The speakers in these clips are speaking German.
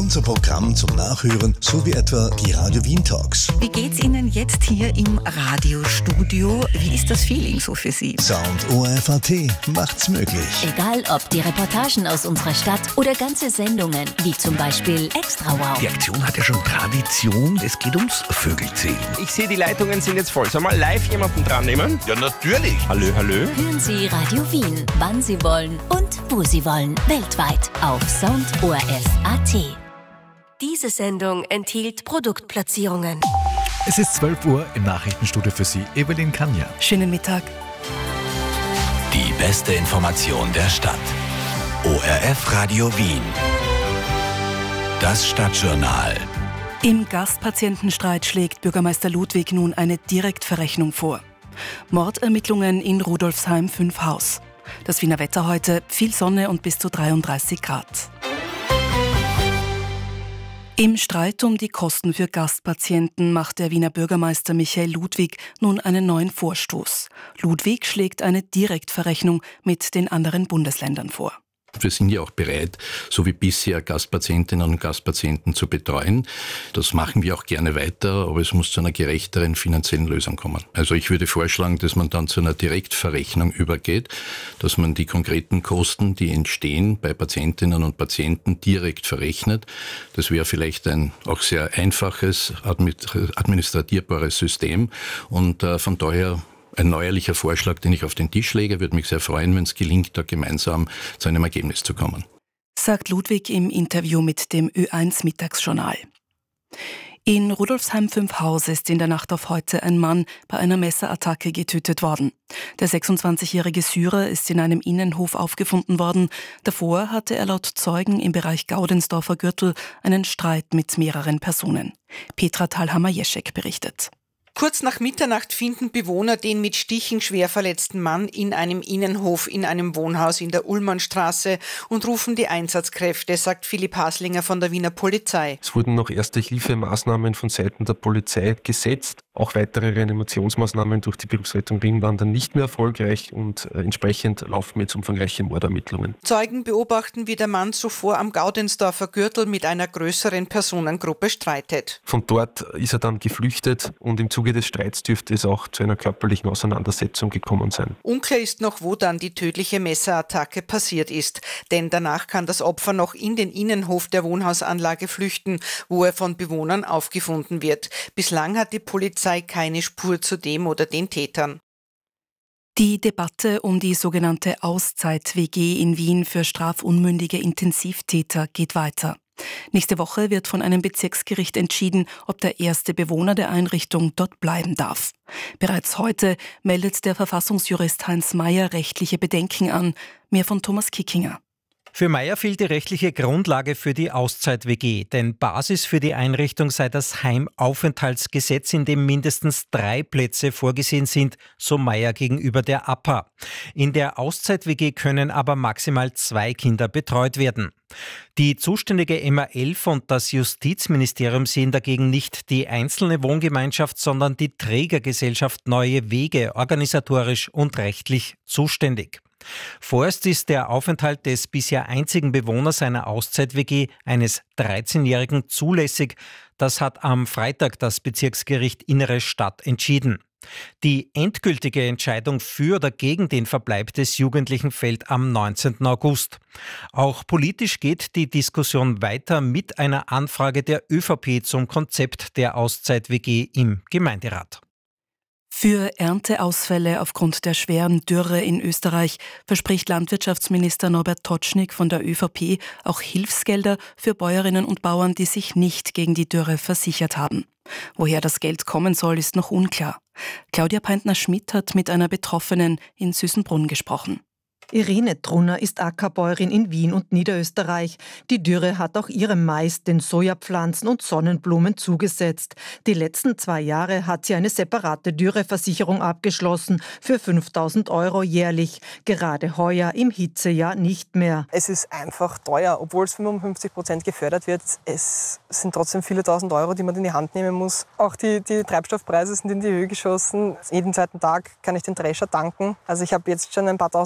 unser Programm zum Nachhören sowie etwa die Radio Wien Talks. Wie geht's Ihnen jetzt hier im Radiostudio? Wie ist das Feeling so für Sie? Sound ORF.at macht's möglich. Egal ob die Reportagen aus unserer Stadt oder ganze Sendungen, wie zum Beispiel Extra Wow. Die Aktion hat ja schon Tradition, es geht ums Vögelzählen. Ich sehe, die Leitungen sind jetzt voll. Soll mal live jemanden dran nehmen? Ja, natürlich. Hallo, hallo. Hören Sie Radio Wien, wann Sie wollen und wo Sie wollen, weltweit auf Sound ORF.at. Diese Sendung enthielt Produktplatzierungen. Es ist 12 Uhr im Nachrichtenstudio für Sie, Evelyn Kanja. Schönen Mittag. Die beste Information der Stadt. ORF Radio Wien. Das Stadtjournal. Im Gastpatientenstreit schlägt Bürgermeister Ludwig nun eine Direktverrechnung vor. Mordermittlungen in Rudolfsheim 5 Haus. Das Wiener Wetter heute, viel Sonne und bis zu 33 Grad. Im Streit um die Kosten für Gastpatienten macht der Wiener Bürgermeister Michael Ludwig nun einen neuen Vorstoß. Ludwig schlägt eine Direktverrechnung mit den anderen Bundesländern vor. Wir sind ja auch bereit, so wie bisher Gastpatientinnen und Gastpatienten zu betreuen. Das machen wir auch gerne weiter, aber es muss zu einer gerechteren finanziellen Lösung kommen. Also ich würde vorschlagen, dass man dann zu einer Direktverrechnung übergeht, dass man die konkreten Kosten, die entstehen bei Patientinnen und Patienten, direkt verrechnet. Das wäre vielleicht ein auch sehr einfaches, administrierbares System und von daher ein neuerlicher Vorschlag, den ich auf den Tisch lege. Würde mich sehr freuen, wenn es gelingt, da gemeinsam zu einem Ergebnis zu kommen. Sagt Ludwig im Interview mit dem Ö1 Mittagsjournal. In Rudolfsheim 5 Haus ist in der Nacht auf heute ein Mann bei einer Messerattacke getötet worden. Der 26-jährige Syrer ist in einem Innenhof aufgefunden worden. Davor hatte er laut Zeugen im Bereich Gaudensdorfer Gürtel einen Streit mit mehreren Personen. Petra Thalhammer-Jeschek berichtet. Kurz nach Mitternacht finden Bewohner den mit Stichen schwer verletzten Mann in einem Innenhof in einem Wohnhaus in der Ullmannstraße und rufen die Einsatzkräfte, sagt Philipp Haslinger von der Wiener Polizei. Es wurden noch Erste-Hilfe-Maßnahmen von Seiten der Polizei gesetzt. Auch weitere Reanimationsmaßnahmen durch die Berufsrettung Wien waren dann nicht mehr erfolgreich und entsprechend laufen jetzt umfangreiche Mordermittlungen. Zeugen beobachten, wie der Mann zuvor am Gaudensdorfer Gürtel mit einer größeren Personengruppe streitet. Von dort ist er dann geflüchtet und im Zuge des Streits dürfte es auch zu einer körperlichen Auseinandersetzung gekommen sein. Unklar ist noch, wo dann die tödliche Messerattacke passiert ist. Denn danach kann das Opfer noch in den Innenhof der Wohnhausanlage flüchten, wo er von Bewohnern aufgefunden wird. Bislang hat die Polizei keine Spur zu dem oder den Tätern. Die Debatte um die sogenannte Auszeit-WG in Wien für strafunmündige Intensivtäter geht weiter. Nächste Woche wird von einem Bezirksgericht entschieden, ob der erste Bewohner der Einrichtung dort bleiben darf. Bereits heute meldet der Verfassungsjurist Heinz Mayer rechtliche Bedenken an. Mehr von Thomas Kickinger. Für Mayer fehlt die rechtliche Grundlage für die Auszeit-WG, denn Basis für die Einrichtung sei das Heimaufenthaltsgesetz, in dem mindestens 3 Plätze vorgesehen sind, so Mayer gegenüber der APA. In der Auszeit-WG können aber maximal 2 Kinder betreut werden. Die zuständige MA11 und das Justizministerium sehen dagegen nicht die einzelne Wohngemeinschaft, sondern die Trägergesellschaft Neue Wege organisatorisch und rechtlich zuständig. Vorerst ist der Aufenthalt des bisher einzigen Bewohners einer Auszeit-WG, eines 13-Jährigen, zulässig. Das hat am Freitag das Bezirksgericht Innere Stadt entschieden. Die endgültige Entscheidung für oder gegen den Verbleib des Jugendlichen fällt am 19. August. Auch politisch geht die Diskussion weiter mit einer Anfrage der ÖVP zum Konzept der Auszeit-WG im Gemeinderat. Für Ernteausfälle aufgrund der schweren Dürre in Österreich verspricht Landwirtschaftsminister Norbert Totschnig von der ÖVP auch Hilfsgelder für Bäuerinnen und Bauern, die sich nicht gegen die Dürre versichert haben. Woher das Geld kommen soll, ist noch unklar. Claudia Peintner-Schmidt hat mit einer Betroffenen in Süßenbrunn gesprochen. Irene Trunner ist Ackerbäuerin in Wien und Niederösterreich. Die Dürre hat auch ihrem Mais, den Sojapflanzen und Sonnenblumen zugesetzt. Die letzten 2 Jahre hat sie eine separate Dürreversicherung abgeschlossen für 5.000 € jährlich. Gerade heuer im Hitzejahr nicht mehr. Es ist einfach teuer, obwohl es 55% gefördert wird. Es sind trotzdem viele tausend Euro, die man in die Hand nehmen muss. Auch die Treibstoffpreise sind in die Höhe geschossen. Jeden zweiten Tag kann ich den Drescher tanken. Also ich habe jetzt schon ein paar tausend Euro mehr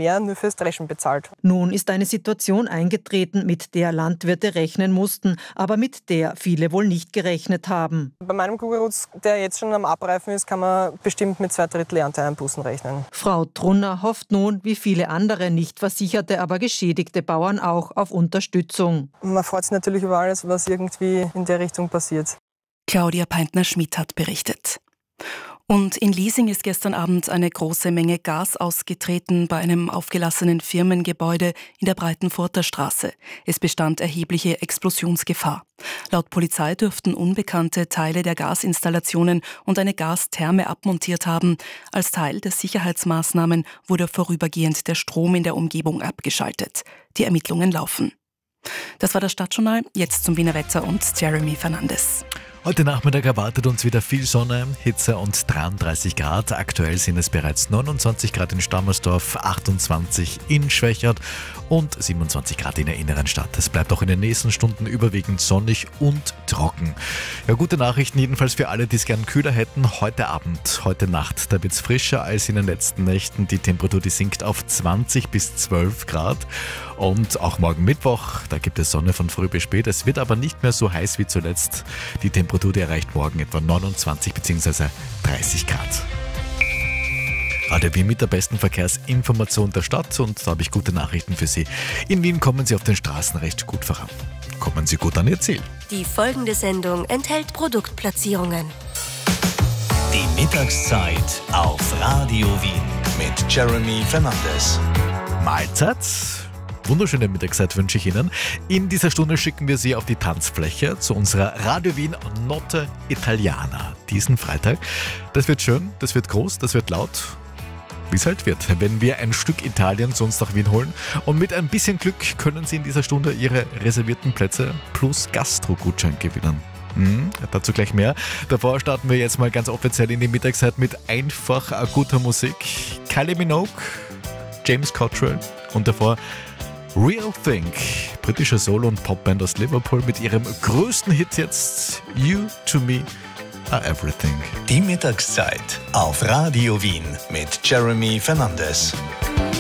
mehr nur fürs Dreschen bezahlt. Nun ist eine Situation eingetreten, mit der Landwirte rechnen mussten, aber mit der viele wohl nicht gerechnet haben. Bei meinem Kugelrutz, der jetzt schon am Abreifen ist, kann man bestimmt mit 2/3 Ernteeinbußen rechnen. Frau Trunner hofft nun, wie viele andere nicht versicherte, aber geschädigte Bauern auch, auf Unterstützung. Man freut sich natürlich über alles, was irgendwie in der Richtung passiert. Claudia Peintner-Schmidt hat berichtet. Und in Liesing ist gestern Abend eine große Menge Gas ausgetreten bei einem aufgelassenen Firmengebäude in der Breitenfurter Straße. Es bestand erhebliche Explosionsgefahr. Laut Polizei dürften Unbekannte Teile der Gasinstallationen und eine Gastherme abmontiert haben. Als Teil der Sicherheitsmaßnahmen wurde vorübergehend der Strom in der Umgebung abgeschaltet. Die Ermittlungen laufen. Das war das Stadtjournal. Jetzt zum Wiener Wetter und Jeremy Fernandes. Heute Nachmittag erwartet uns wieder viel Sonne, Hitze und 33 Grad. Aktuell sind es bereits 29 Grad in Stammersdorf, 28 in Schwächert und 27 Grad in der inneren Stadt. Es bleibt auch in den nächsten Stunden überwiegend sonnig und trocken. Ja, gute Nachrichten jedenfalls für alle, die es gern kühler hätten. Heute Abend, heute Nacht, da wird es frischer als in den letzten Nächten. Die Temperatur, die sinkt auf 20 bis 12 Grad. Und auch morgen Mittwoch, da gibt es Sonne von früh bis spät. Es wird aber nicht mehr so heiß wie zuletzt. Die Temperatur, die erreicht morgen etwa 29 bzw. 30 Grad. Radio Wien mit der besten Verkehrsinformation der Stadt und da habe ich gute Nachrichten für Sie. In Wien kommen Sie auf den Straßen recht gut voran. Kommen Sie gut an Ihr Ziel. Die folgende Sendung enthält Produktplatzierungen. Die Mittagszeit auf Radio Wien mit Jeremy Fernandes. Mahlzeit. Wunderschöne Mittagszeit wünsche ich Ihnen. In dieser Stunde schicken wir Sie auf die Tanzfläche zu unserer Radio Wien Notte Italiana diesen Freitag. Das wird schön, das wird groß, das wird laut, wie es halt wird, wenn wir ein Stück Italien zu uns nach Wien holen. Und mit ein bisschen Glück können Sie in dieser Stunde Ihre reservierten Plätze plus Gastro-Gutschein gewinnen. Dazu gleich mehr. Davor starten wir jetzt mal ganz offiziell in die Mittagszeit mit einfach guter Musik. Kylie Minogue, James Cottrell und davor Real Thing, britische Solo- und Popband aus Liverpool mit ihrem größten Hit jetzt, You to Me Are Everything. Die Mittagszeit auf Radio Wien mit Jeremy Fernandes.